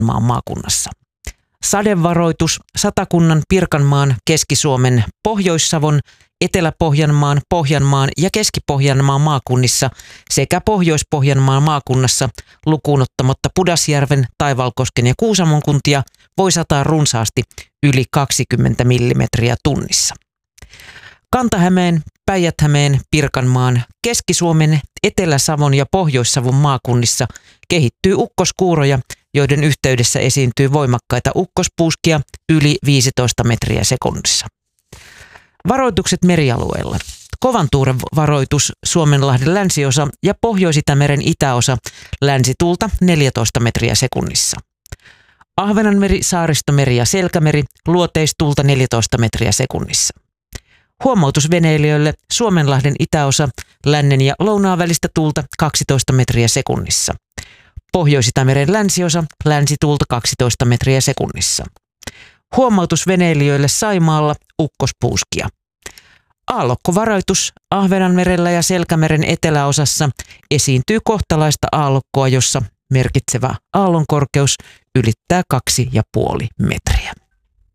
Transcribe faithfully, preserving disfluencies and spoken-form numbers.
Maan maakunnassa. Sadevaroitus Satakunnan, Pirkanmaan, Keski-Suomen, Pohjois-Savon, Etelä-Pohjanmaan, Pohjanmaan ja Keski-Pohjanmaan maakunnissa sekä Pohjois-Pohjanmaan maakunnassa lukuun ottamatta Pudasjärven, Taivalkosken ja Kuusamon kuntia voi sataa runsaasti yli kaksikymmentä millimetriä tunnissa. Kanta-Hämeen, Päijät-Hämeen, Pirkanmaan, Keski-Suomen, Etelä-Savon ja Pohjois-Savon maakunnissa kehittyy ukkoskuuroja, joiden yhteydessä esiintyy voimakkaita ukkospuuskia yli viisitoista metriä sekunnissa. Varoitukset merialueilla. Kovan tuuren varoitus Suomenlahden länsiosa ja Pohjois-Itämeren itäosa, länsituulta neljätoista metriä sekunnissa. Ahvenanmeri, Saaristomeri ja Selkämeri, luoteistuulta neljätoista metriä sekunnissa. Huomautus veneilijöille Suomenlahden itäosa, lännen ja lounaan välistä tuulta kaksitoista metriä sekunnissa. Pohjois-Itämeren länsiosa, länsituulta kaksitoista metriä sekunnissa. Huomautus veneilijöille Saimaalla, ukkospuuskia. Aallokkovaroitus Ahvenanmerellä ja Selkämeren eteläosassa esiintyy kohtalaista aallokkoa, jossa merkitsevä aallonkorkeus ylittää kaksi ja puoli metriä.